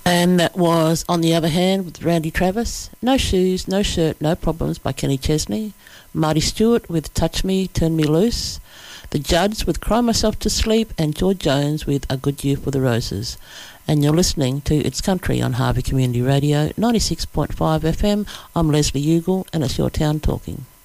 And that was On the Other Hand with Randy Travis. No Shoes, No Shirt, No Problems by Kenny Chesney. Marty Stewart with Touch Me, Turn Me Loose. The Judds with Cry Myself to Sleep. And George Jones with A Good Year for the Roses. And you're listening to It's Country on Harvey Community Radio, 96.5 FM. I'm Leslie Ugle and it's Your Town Talking.